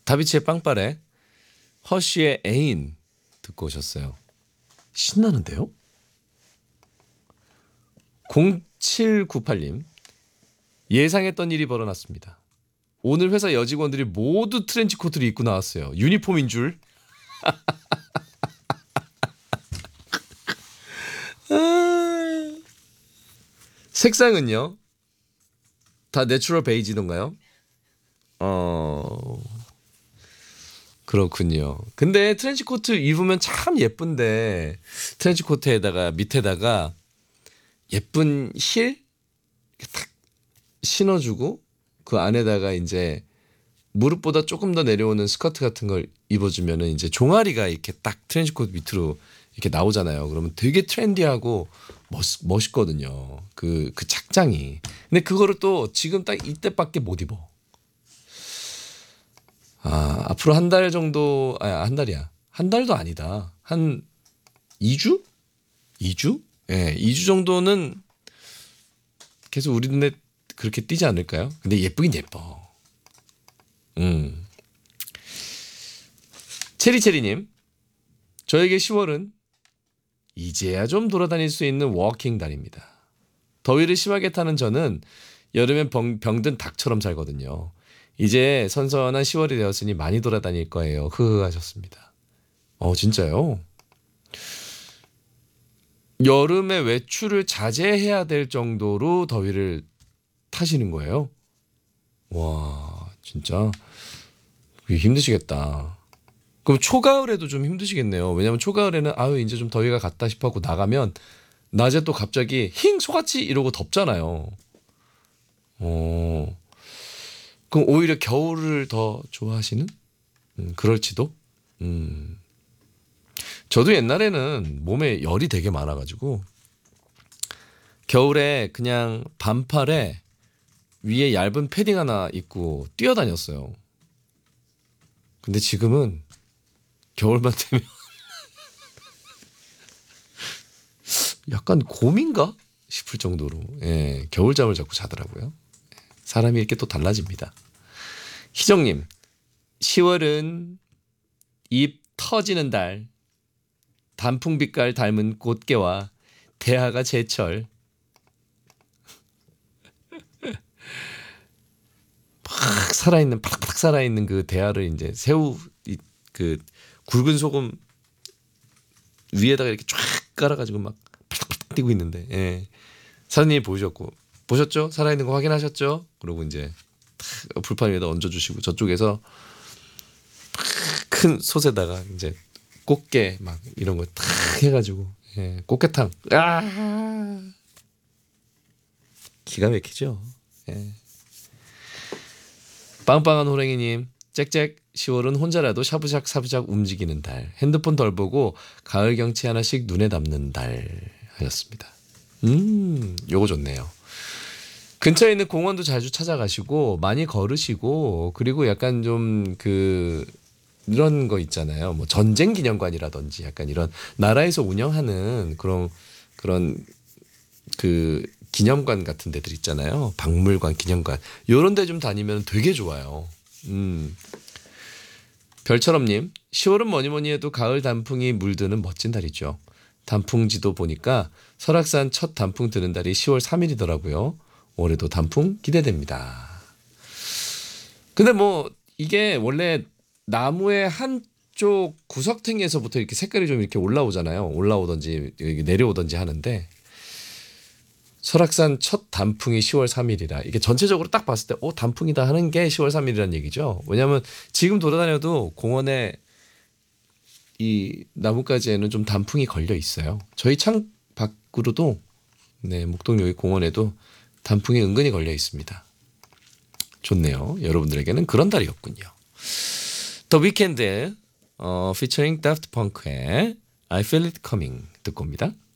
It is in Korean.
다비치의 빵빠레, 허쉬의 애인 듣고 오셨어요. 신나는데요? 0798님, 예상했던 일이 벌어났습니다. 오늘 회사 여직원들이 모두 트렌치코트를 입고 나왔어요. 유니폼인 줄. 색상은요? 다 내추럴 베이지던가요? 그렇군요. 근데 트렌치코트 입으면 참 예쁜데, 트렌치코트에다가 밑에다가 예쁜 힐 탁 신어주고 그 안에다가 이제 무릎보다 조금 더 내려오는 스커트 같은 걸 입어주면은 이제 종아리가 이렇게 딱 트렌치코트 밑으로 이렇게 나오잖아요. 그러면 되게 트렌디하고 멋있거든요. 그 착장이. 근데 그거를 또 지금 딱 이때밖에 못 입어. 앞으로 한 달 정도, 한 달이야. 한 달도 아니다. 한 2주? 2주? 예, 2주 정도는 계속 우리 눈에 그렇게 띄지 않을까요? 근데 예쁘긴 예뻐. 체리체리님, 저에게 10월은 이제야 좀 돌아다닐 수 있는 워킹 달입니다. 더위를 심하게 타는 저는 여름엔 병든 닭처럼 살거든요. 이제 선선한 10월이 되었으니 많이 돌아다닐 거예요. 흐흐 하셨습니다. 진짜요? 여름에 외출을 자제해야 될 정도로 더위를 타시는 거예요? 와, 진짜 힘드시겠다. 그럼 초가을에도 좀 힘드시겠네요. 왜냐하면 초가을에는 이제 좀 더위가 갔다 싶어하고 나가면 낮에 또 갑자기 힝 소같이 이러고 덥잖아요. 그럼 오히려 겨울을 더 좋아하시는? 그럴지도. 저도 옛날에는 몸에 열이 되게 많아가지고 겨울에 그냥 반팔에 위에 얇은 패딩 하나 입고 뛰어다녔어요. 근데 지금은 겨울만 되면 약간 곰인가 싶을 정도로 겨울잠을 자꾸 자더라고요. 사람이 이렇게 또 달라집니다. 희정님, 10월은 입 터지는 달, 단풍빛깔 닮은 꽃게와 대하가 제철. 팍 살아있는, 팍팍 살아있는 그 대하를 이제 그 굵은 소금 위에다가 이렇게 쫙 깔아가지고 막 팍팍 뛰고 있는데, 사장님이 보셨죠? 살아있는 거 확인하셨죠? 그러고 이제 불판 위에다 얹어주시고 저쪽에서 큰 솥에다가 이제 꽃게 막 이런 거 탁 해가지고 꽃게탕 기가 막히죠. 빵빵한 호랭이님, 짹짹 10월은 혼자라도 샤브샥 움직이는 달, 핸드폰 덜 보고 가을 경치 하나씩 눈에 담는 달 하셨습니다. 요거 좋네요. 근처에 있는 공원도 자주 찾아가시고 많이 걸으시고, 그리고 약간 좀 이런 거 있잖아요. 뭐 전쟁 기념관이라든지 약간 이런 나라에서 운영하는 그런 그 기념관 같은 데들 있잖아요. 박물관, 기념관. 요런 데 좀 다니면 되게 좋아요. 별처럼님, 10월은 뭐니 해도 가을 단풍이 물드는 멋진 달이죠. 단풍지도 보니까 설악산 첫 단풍 드는 달이 10월 3일이더라고요. 올해도 단풍 기대됩니다. 근데 뭐 이게 원래 나무의 한쪽 구석탱이에서부터 이렇게 색깔이 좀 이렇게 올라오잖아요. 올라오든지 내려오든지 하는데 설악산 첫 단풍이 10월 3일이라 이게 전체적으로 딱 봤을 때 단풍이다 하는 게 10월 3일이라는 얘기죠. 왜냐하면 지금 돌아다녀도 공원에 이 나뭇가지에는 좀 단풍이 걸려 있어요. 저희 창 밖으로도 목동 여기 공원에도 단풍이 은근히 걸려 있습니다. 좋네요. 여러분들에게는 그런 달이었군요. The Weeknd featuring Daft Punk의 I Feel It Coming 듣고 옵니다.